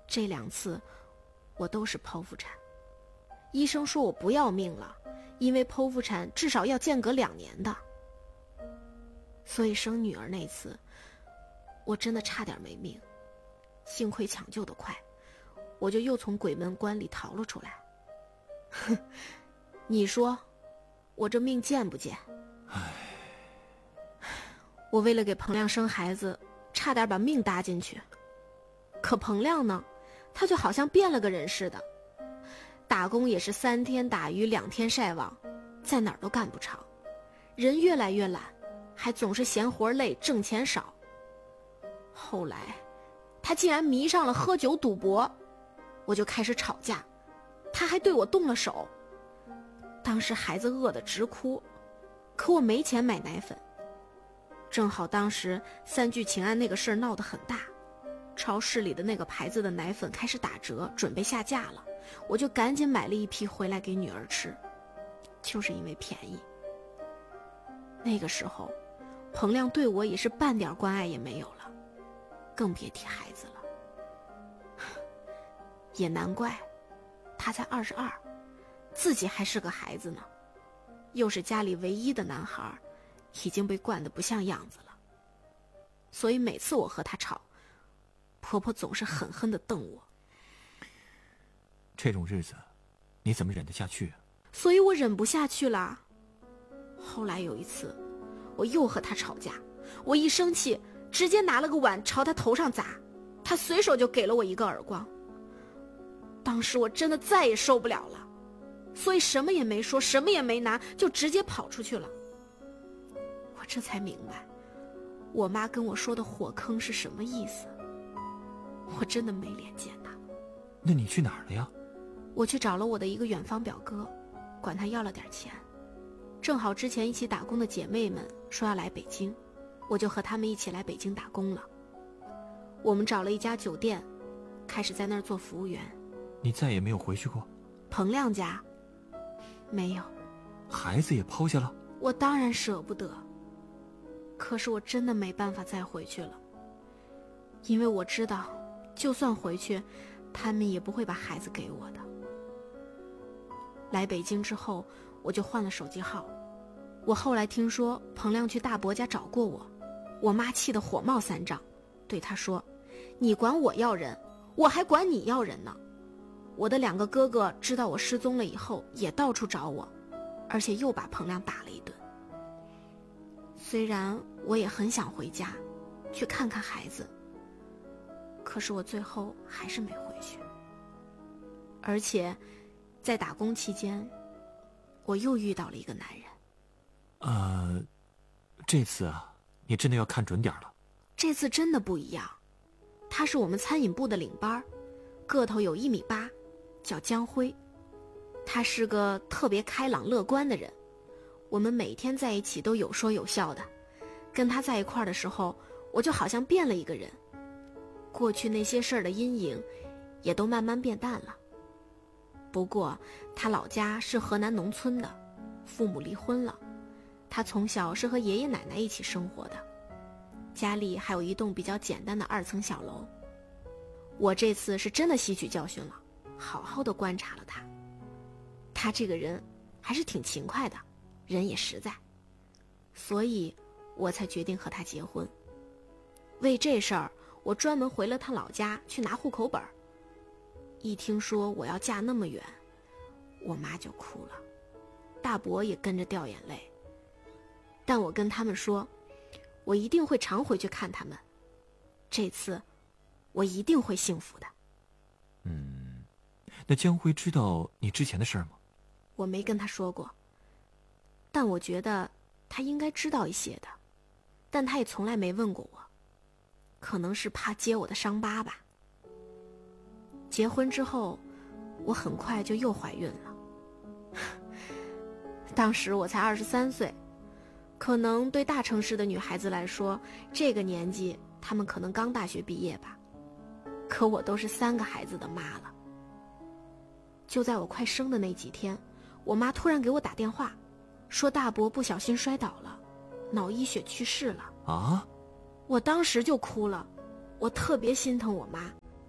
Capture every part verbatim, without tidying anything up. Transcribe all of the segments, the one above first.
这两次我都是剖腹产，医生说我不要命了，因为剖腹产至少要间隔两年的。所以生女儿那次我真的差点没命，幸亏抢救得快，我就又从鬼门关里逃了出来。哼，你说我这命贱不贱？唉，我为了给彭亮生孩子差点把命搭进去，可彭亮呢，他就好像变了个人似的，打工也是三天打鱼两天晒网，在哪儿都干不长，人越来越懒，还总是嫌活累挣钱少。后来他竟然迷上了喝酒赌博，我就开始吵架，他还对我动了手。当时孩子饿得直哭，可我没钱买奶粉。正好当时三聚氰胺那个事儿闹得很大，超市里的那个牌子的奶粉开始打折，准备下架了，我就赶紧买了一批回来给女儿吃，就是因为便宜。那个时候彭亮对我也是半点关爱也没有了，更别提孩子了。也难怪他才二十二，自己还是个孩子呢，又是家里唯一的男孩，已经被惯得不像样子了。所以每次我和他吵，婆婆总是狠狠地瞪我。 这种日子你怎么忍得下去啊？ 所以我忍不下去了。后来有一次我又和他吵架，我一生气直接拿了个碗朝他头上砸，他随手就给了我一个耳光。当时我真的再也受不了了，所以什么也没说，什么也没拿，就直接跑出去了。我这才明白我妈跟我说的火坑是什么意思，我真的没脸见她。 那你去哪儿了呀？ 我去找了我的一个远方表哥，管他要了点钱，正好之前一起打工的姐妹们说要来北京，我就和他们一起来北京打工了。我们找了一家酒店，开始在那儿做服务员。 你再也没有回去过？ 彭亮家没有。 孩子也抛下了？ 我当然舍不得，可是我真的没办法再回去了，因为我知道就算回去他们也不会把孩子给我的。来北京之后我就换了手机号，我后来听说彭亮去大伯家找过我，我妈气得火冒三丈，对他说，你管我要人，我还管你要人呢。我的两个哥哥知道我失踪了以后也到处找我，而且又把彭亮打了一顿。虽然我也很想回家去看看孩子，可是我最后还是没回去。而且在打工期间我又遇到了一个男人。 呃，这次啊你真的要看准点了。 这次真的不一样，他是我们餐饮部的领班，个头有一米八，叫江辉。他是个特别开朗乐观的人，我们每天在一起都有说有笑的，跟他在一块儿的时候我就好像变了一个人，过去那些事儿的阴影也都慢慢变淡了。不过他老家是河南农村的，父母离婚了，他从小是和爷爷奶奶一起生活的，家里还有一栋比较简单的二层小楼。我这次是真的吸取教训了，好好的观察了他。他这个人还是挺勤快的，人也实在，所以我才决定和他结婚。为这事儿我专门回了他老家去拿户口本。一听说我要嫁那么远，我妈就哭了，大伯也跟着掉眼泪。但我跟他们说，我一定会常回去看他们，这次我一定会幸福的。 嗯，那江辉知道你之前的事儿吗？ 我没跟他说过，但我觉得他应该知道一些的，但他也从来没问过我，可能是怕揭我的伤疤吧。结婚之后我很快就又怀孕了。当时我才二十三岁，可能对大城市的女孩子来说，这个年纪她们可能刚大学毕业吧，可我都是三个孩子的妈了。就在我快生的那几天，我妈突然给我打电话，说大伯不小心摔倒了，脑溢血去世了。 啊！ 我当时就哭了，我特别心疼我妈，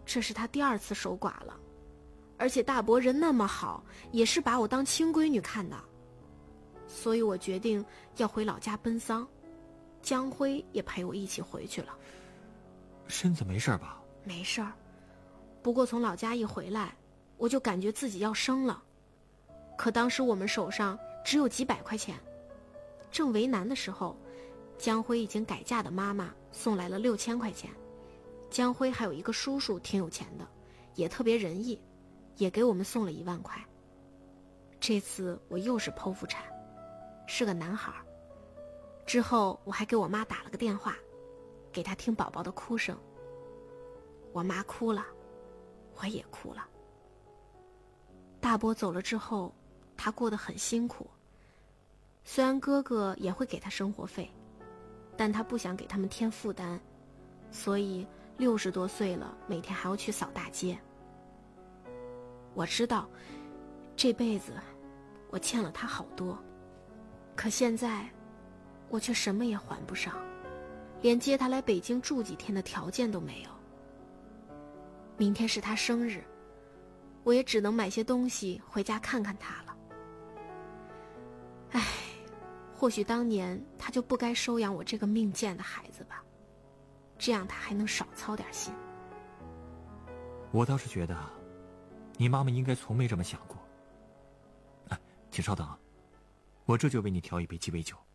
这是他第二次守寡了，而且大伯人那么好，也是把我当亲闺女看的。所以我决定要回老家奔丧，江辉也陪我一起回去了。 身子没事吧？ 没事儿，不过从老家一回来，我就感觉自己要生了。可当时我们手上只有几百块钱，正为难的时候，江辉已经改嫁的妈妈送来了六千块钱。江辉还有一个叔叔挺有钱的，也特别仁义，也给我们送了一万块。这次我又是剖腹产，是个男孩。之后我还给我妈打了个电话，给她听宝宝的哭声。我妈哭了，我也哭了。大伯走了之后，他过得很辛苦。虽然哥哥也会给他生活费，但他不想给他们添负担，所以六十多岁了，每天还要去扫大街。我知道，这辈子我欠了他好多，可现在我却什么也还不上，连接他来北京住几天的条件都没有。明天是他生日，我也只能买些东西回家看看他了。唉，或许当年他就不该收养我这个命贱的孩子吧，这样他还能少操点心。 我倒是觉得，你妈妈应该从没这么想过。哎，请稍等啊，我这就为你调一杯鸡尾酒。